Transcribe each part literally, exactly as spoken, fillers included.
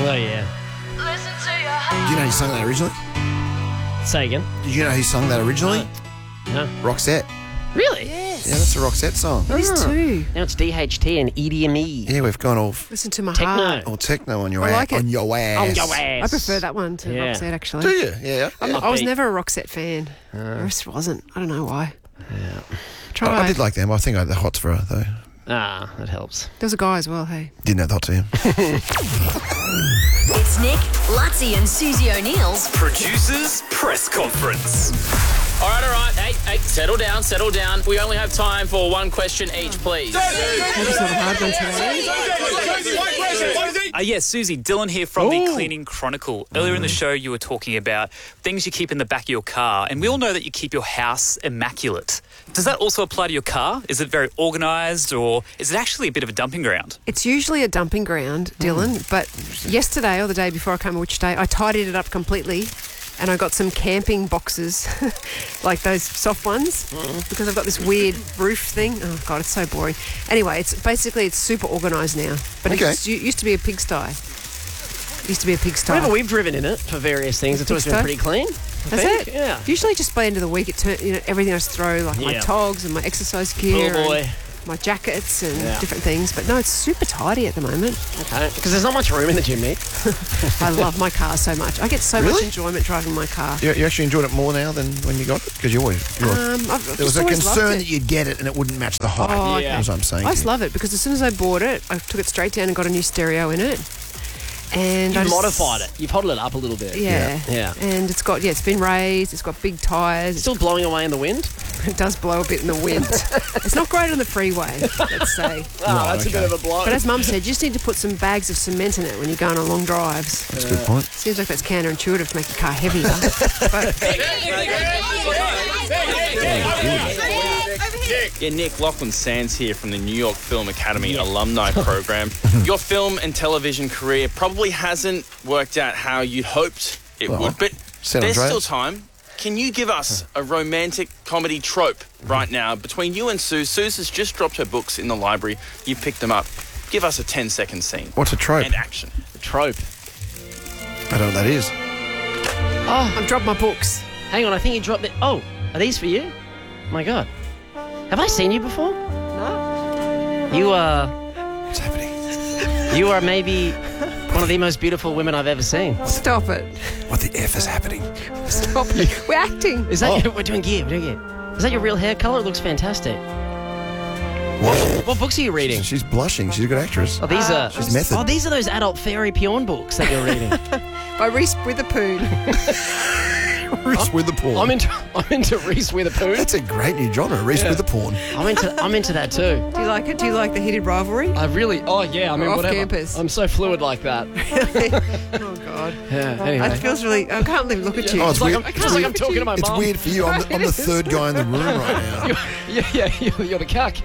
Oh, yeah. Do you know who sung that originally? Say again. Did you know who sung that originally? No. Roxette. Really? Yes. Yeah, that's a Roxette song. It is too. Now it's D H T and E D M E. Yeah, we've gone all, Listen to my Techno. heart. all techno on your I ass. like it. On your ass. On your ass. I prefer that one to Yeah. Roxette, actually. Do you? Yeah. I'm yeah. not- I was Upbeat. never a Roxette fan. Uh. I just wasn't. I don't know why. Yeah. Try. I, I did like them. I think I had the hots for her, though. Ah, that helps. There was a guy as well, hey. Didn't have the hots for him. It's Nick, Lutzi and Susie O'Neill's Producers Press Conference. All right, all right. Hey, hey, settle down, settle down. We only have time for one question each, please. That was not a hard one today. Uh, yes, Susie, Dylan here from the Cleaning Chronicle. Earlier in the show, you were talking about things you keep in the back of your car, and we all know that you keep your house immaculate. Does that also apply to your car? Is it very organised, or is it actually a bit of a dumping ground? It's usually a dumping ground, Dylan, but yesterday or the day before I came, which day, I tidied it up completely. And I got some camping boxes, like those soft ones, because I've got this weird roof thing. Oh, God, it's so boring. Anyway, it's basically, it's super organised now. But Okay. it used to be a pigsty. It used to be a pigsty. Whenever we've driven in it for various things, it's always been Pigsty? pretty clean. I That's think. it? Yeah. Usually just by the end of the week, it turn, you know, everything I just throw, like my Yeah. togs and my exercise gear. Oh, boy. and my jackets and Yeah. different things. But no, it's super tidy at the moment. Okay. Because there's not much room in the gym, Nick. I love my car so much. I get so much Really? enjoyment driving my car. You, you actually enjoyed it more now than when you got it? Because you always... You always Um, I've there was just a always loved concern it. that you'd get it and it wouldn't match the height. Oh, okay. That's what I'm saying. I to just you. love it because as soon as I bought it, I took it straight down and got a new stereo in it. And I You've just- modified it. You've hotted it up a little bit. Yeah. Yeah. And it's got, yeah, it's been raised. It's got big tyres. Still blowing away in the wind? It does blow a bit in the wind. It's not great on the freeway, let's say. Oh, that's okay. a bit of a blow. But as Mum said, you just need to put some bags of cement in it when you go on a long drives. That's a good point. Seems like that's counterintuitive to make your car heavier. But Yeah, Nick, Lachlan Sands here from the New York Film Academy Alumni Program. Your film and television career probably hasn't worked out how you hoped it Well, would, but San there's Andreas. still time. Can you give us a romantic comedy trope right now between you and Sue? Suze has just dropped her books in the library. You picked them up. Give us a ten-second scene. What's a trope? And action. The trope. I don't know what that is. Oh, I've dropped my books. hang on. I think you dropped it. Oh, are these for you? My God. Have I seen you before? No. You are... What's happening? You are maybe one of the most beautiful women I've ever seen. Stop it. What the F is happening? Stop it. We're acting. Is that Oh. your, we're doing gear, we're doing gear. Is that your real hair colour? It looks fantastic. What? What books are you reading? She's blushing. She's a good actress. Oh, these are... She's method. Oh, these are those adult fairy porn books that you're reading. By Reese Witherspoon. Reese Witherspoon. I'm into I'm into Reese Witherspoon. That's a great new genre, Reese Witherspoon. I'm into I'm into that too. Do you like it? Do you like the heated rivalry? I really oh yeah, I mean Off whatever. campus. I'm so fluid like that. Oh, God. Yeah, That anyway. feels really... I can't even look at you. Oh, It's it's like weird. I'm, It's it's like weird. I'm talking to my It's mum. weird for you. I'm the, I'm the third guy in the room right now. Yeah, yeah, you're, you're the cuck.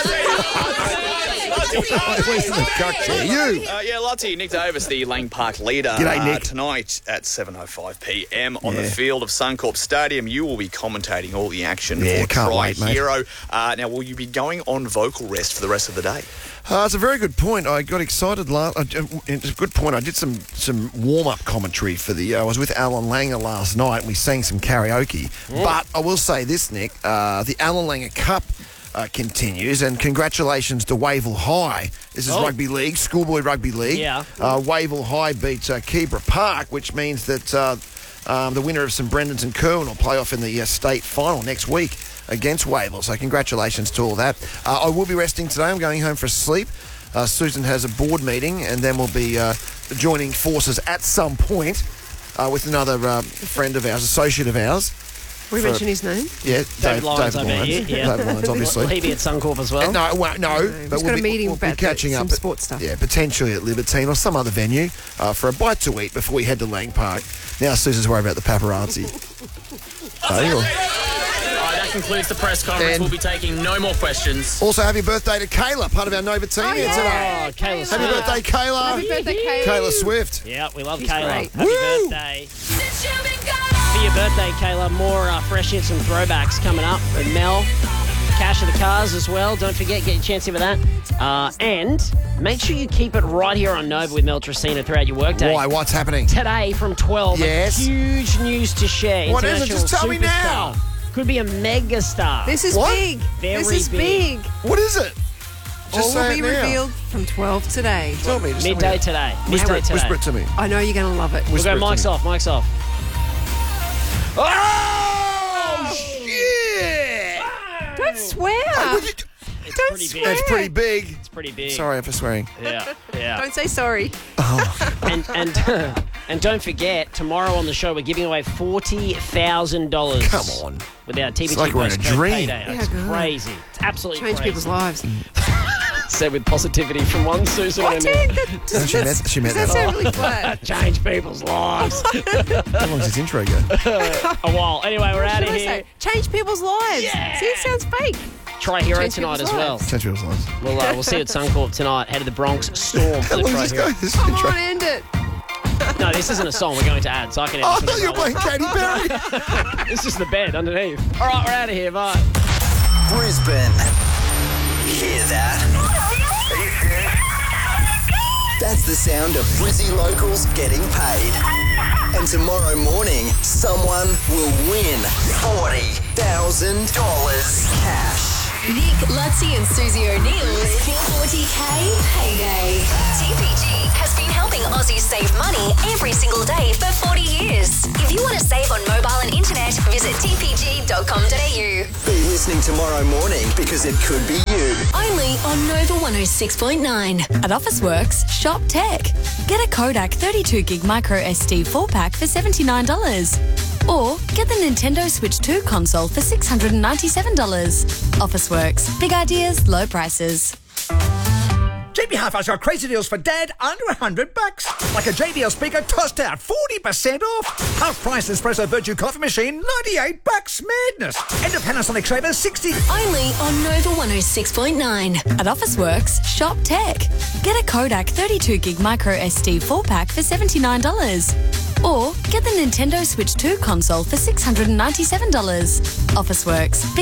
Where's the cuck chair? You. Uh, yeah, Lottie, Nick Davis, the Lang Park leader. G'day, uh, Nick. Tonight at seven oh five p m on Yeah. the field of Suncorp Stadium, you will be commentating all the action Yeah, for can't Tri wait, mate. Hero. Uh, now, will you be going on vocal rest for the rest of the day? Uh, it's a very good point. I got excited last. Uh, it's a good point. I did some some warm up commentary for the. Uh, I was with Alan Langer last night. and We sang some karaoke. But I will say this, Nick. Uh, the Alan Langer Cup uh, continues, and congratulations to Wavell High. This is Oh. rugby league, schoolboy rugby league. Yeah. Uh, Wavell High beat uh, Keebra Park, which means that uh, um, the winner of St Brendan's and Kerwin will play off in the uh, state final next week against Wavell. So congratulations to all that. Uh, I will be resting today. I'm going home for a sleep. Uh, Susan has a board meeting, and then we'll be uh, joining forces at some point uh, with another uh, friend of ours, associate of ours. We for- mentioned his name. Yeah, David Lyons, David I bet Lyons. you, yeah. David Lyons, obviously. Will he be at Suncorp as well? Uh, no, well, no, he's but got we'll a be, meeting we'll be about catching the- up. some at- sports stuff. Yeah, potentially at Libertine or some other venue uh, for a bite to eat before we head to Lang Park. Now Susan's worried about the paparazzi. So, you'll- All right, that concludes the press conference. And- We'll be taking no more questions. Also, happy birthday to Kayla, part of our Nova team here today. Oh, Kayla Happy Swift. birthday, Kayla. Happy birthday, Kayla. Kayla Swift. Yeah, we love She's Kayla. great. Happy Woo! birthday. For your birthday, Kayla, more uh, fresh hits and throwbacks coming up with Mel. Cash of the Cars as well. Don't forget, get your chance here for that. Uh, and Make sure you keep it right here on Nova with Mel Tracina throughout your workday. Why? What's happening? Today from twelve, Yes. huge news to share. What is it? International Just tell me now. superstar. Could be a mega star. This is What? big. Very this is big. big. What is it? All Just say will be it now. revealed from twelve today. Tell me. Just tell me Midday now. today. Whisper Midday it, today. whisper it to me. I know you're going to love it. We'll Whisper go it to mics me. off, mics off. Oh, shit! Don't swear. Would you- It's Don't pretty swear. big. It's pretty big. It's pretty big. Sorry for swearing. Yeah, yeah. Don't say sorry. and and and don't forget, tomorrow on the show we're giving away forty thousand dollars. Come on. With our T V T It's like we're in a postcode dream. payday. Yeah, It's good. crazy. It's absolutely Change crazy. people's lives. Said with positivity from one Susan I and did. Annette. That, does, she meant- that's- she meant does that that. sound really flat? Change people's lives. How long does this intro go? A while. Anyway, we're out What of did I here. say? Change people's lives. Yeah. See, it sounds fake. Try Hero Change tonight people's as well. lives. Change people's lives. We'll, uh, we'll see you at Suncorp tonight. Head to the Bronx Storm for How the long Try does this Hero. go? This Come intro? on, end it. No, this isn't a song. We're going to add, so I can Oh, I edit thought it. you were playing Katy Perry. This is the bed underneath. All right, we're out of here. Bye. Brisbane. Hear that? That's the sound of Brizzy locals getting paid. And tomorrow morning, someone will win forty thousand dollars cash. Nick, Lutzi and Susie O'Neill's forty K payday. T P G has been helping Aussies save money every single day for forty years. If you want to save on mobile and internet, visit t p g dot com dot a u. Be listening tomorrow morning because it could be you. Only on Nova one oh six point nine. At Officeworks, shop tech. Get a Kodak thirty-two gig micro S D four pack for seventy-nine dollars. Or get the Nintendo Switch two console for six hundred ninety-seven dollars. Officeworks. Big ideas, low prices. J B Hi-Fi's got crazy deals for dad under one hundred bucks. Like a J B L speaker tossed out forty percent off. Half price Espresso Virtue coffee machine ninety-eight bucks. Madness. And a Panasonic shaver sixty. Only on Nova one oh six point nine. At Officeworks, shop tech. Get a Kodak thirty-two gig micro S D four pack for seventy-nine dollars. Or get the Nintendo Switch two console for six hundred ninety-seven dollars. Officeworks.